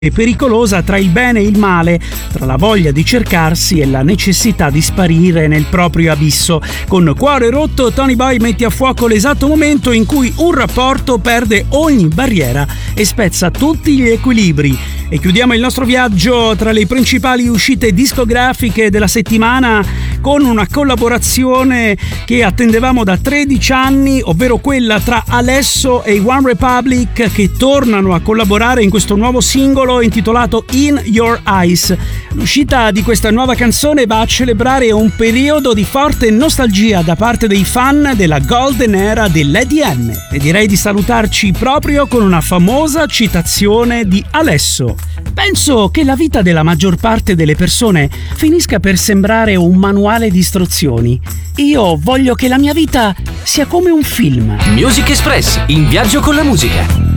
e pericolosa tra il bene e il male, tra la voglia di cercarsi e la necessità di sparire nel proprio abisso. Con Cuore rotto, Tony Boy mette a fuoco l'esatto momento in cui un rapporto perde ogni barriera e spezza tutti gli equilibri. E chiudiamo il nostro viaggio tra le principali uscite discografiche della settimana con una collaborazione che attendevamo da 13 anni, ovvero quella tra Alesso e One Republic, che tornano a collaborare in questo nuovo singolo intitolato In Your Eyes. L'uscita di questa nuova canzone va a celebrare un periodo di forte nostalgia da parte dei fan della golden era dell'EDM, e direi di salutarci proprio con una famosa citazione di Alesso. Penso che la vita della maggior parte delle persone finisca per sembrare un manuale di istruzioni. Io voglio che la mia vita sia come un film. Music Express, in viaggio con la musica.